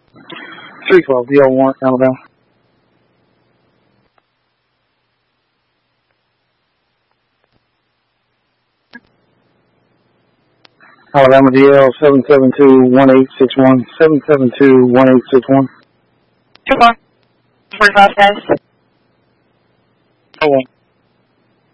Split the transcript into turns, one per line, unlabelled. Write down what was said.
312, DL Warrant, Alabama. Alabama DL 772-1861, 772-1861.
2-4, 45 guys.
Oh,